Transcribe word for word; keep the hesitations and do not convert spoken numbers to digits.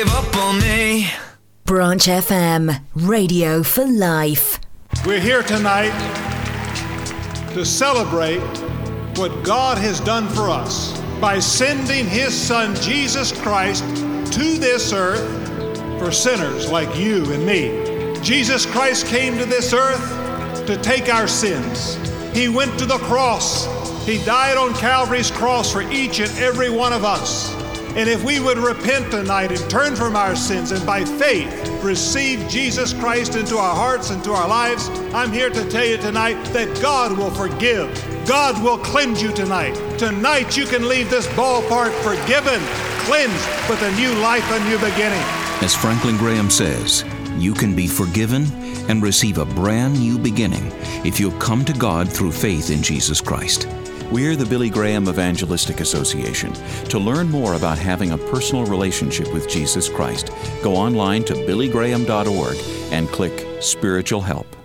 Give up on me. Branch F M, radio for life. We're here tonight to celebrate what God has done for us by sending His Son, Jesus Christ, to this earth for sinners like you and me. Jesus Christ came to this earth to take our sins. He went to the cross. He died on Calvary's cross for each and every one of us. And if we would repent tonight and turn from our sins and by faith receive Jesus Christ into our hearts and to our lives, I'm here to tell you tonight that God will forgive. God will cleanse you tonight. Tonight you can leave this ballpark forgiven, cleansed with a new life, a new beginning. As Franklin Graham says, you can be forgiven and receive a brand new beginning if you'll come to God through faith in Jesus Christ. We're the Billy Graham Evangelistic Association. To learn more about having a personal relationship with Jesus Christ, go online to billy graham dot org and click Spiritual Help.